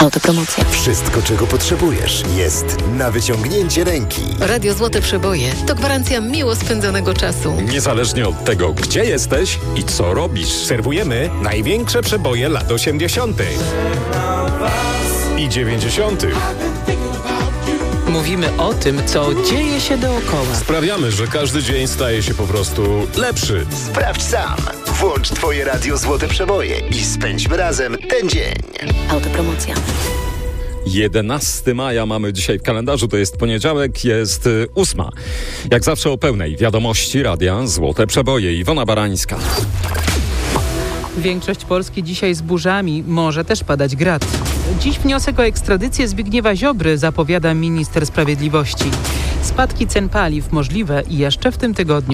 Autopromocja. Wszystko, czego potrzebujesz, jest na wyciągnięcie ręki. Radio Złote Przeboje to gwarancja miło spędzonego czasu. Niezależnie od tego, gdzie jesteś i co robisz. Serwujemy największe przeboje lat 80. i 90. Mówimy o tym, co dzieje się dookoła. Sprawiamy, że każdy dzień staje się po prostu lepszy. Sprawdź sam. Włącz Twoje Radio Złote Przeboje i spędźmy razem ten dzień. Autopromocja. 11 maja mamy dzisiaj w kalendarzu, to jest poniedziałek, jest 8. Jak zawsze o pełnej wiadomości Radia Złote Przeboje. Iwona Barańska. Większość Polski dzisiaj z burzami, może też padać grad. Dziś wniosek o ekstradycję Zbigniewa Ziobry, zapowiada minister sprawiedliwości. Spadki cen paliw możliwe jeszcze w tym tygodniu.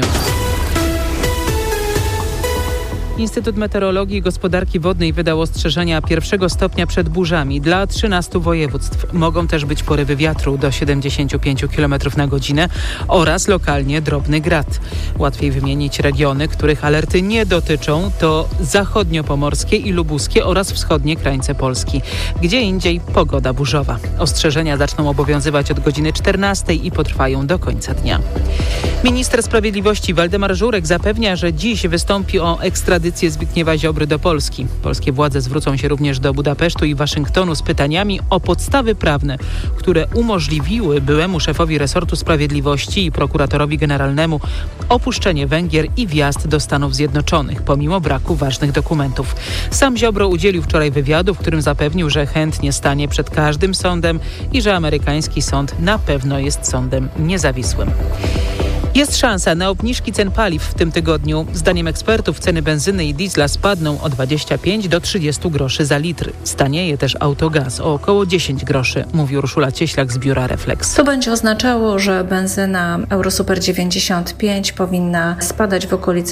Instytut Meteorologii i Gospodarki Wodnej wydał ostrzeżenia 1 stopnia przed burzami dla 13 województw. Mogą też być porywy wiatru do 75 km na godzinę oraz lokalnie drobny grad. Łatwiej wymienić regiony, których alerty nie dotyczą, to zachodniopomorskie i lubuskie oraz wschodnie krańce Polski. Gdzie indziej pogoda burzowa. Ostrzeżenia zaczną obowiązywać od godziny 14 i potrwają do końca dnia. Minister Sprawiedliwości Waldemar Żurek zapewnia, że dziś wystąpi o ekstradycję Zbigniewa Ziobry do Polski. Polskie władze zwrócą się również do Budapesztu i Waszyngtonu z pytaniami o podstawy prawne, które umożliwiły byłemu szefowi resortu sprawiedliwości i prokuratorowi generalnemu opuszczenie Węgier i wjazd do Stanów Zjednoczonych, pomimo braku ważnych dokumentów. Sam Ziobro udzielił wczoraj wywiadu, w którym zapewnił, że chętnie stanie przed każdym sądem i że amerykański sąd na pewno jest sądem niezawisłym. Jest szansa na obniżki cen paliw w tym tygodniu. Zdaniem ekspertów ceny benzyny i diesla spadną o 25 do 30 groszy za litr. Stanieje też autogaz o około 10 groszy, mówi Urszula Cieślak z biura Reflex. To będzie oznaczało, że benzyna Eurosuper 95 powinna spadać w okolice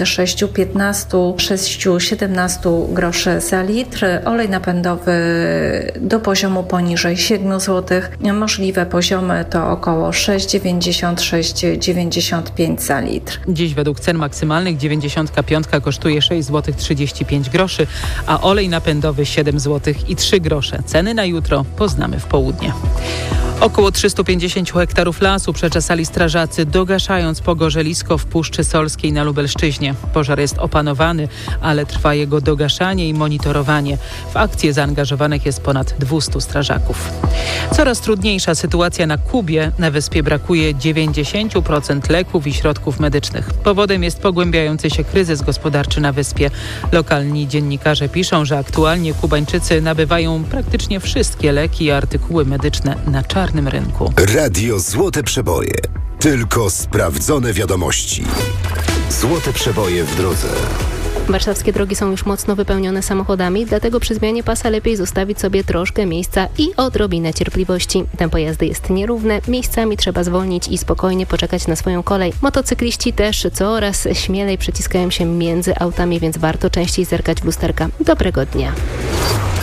6,15, 6,17 groszy za litr. Olej napędowy do poziomu poniżej 7 zł. Możliwe poziomy to około 6,90, 6,95 za litr. Dziś według cen maksymalnych 95 kosztuje 6 zł 35 groszy, a olej napędowy 7 zł i 3 grosze. Ceny na jutro poznamy w południe. Około 350 hektarów lasu przeczesali strażacy, dogaszając pogorzelisko w Puszczy Solskiej na Lubelszczyźnie. Pożar jest opanowany, ale trwa jego dogaszanie i monitorowanie. W akcję zaangażowanych jest ponad 200 strażaków. Coraz trudniejsza sytuacja na Kubie. Na wyspie brakuje 90% leków i środków medycznych. Powodem jest pogłębiający się kryzys gospodarczy na wyspie. Lokalni dziennikarze piszą, że aktualnie Kubańczycy nabywają praktycznie wszystkie leki i artykuły medyczne na czarnym rynku. Radio Złote Przeboje. Tylko sprawdzone wiadomości. Złote Przeboje w drodze. Warszawskie drogi są już mocno wypełnione samochodami, dlatego przy zmianie pasa lepiej zostawić sobie troszkę miejsca i odrobinę cierpliwości. Tempo jazdy jest nierówne, miejscami trzeba zwolnić i spokojnie poczekać na swoją kolej. Motocykliści też coraz śmielej przyciskają się między autami, więc warto częściej zerkać w lusterka. Dobrego dnia.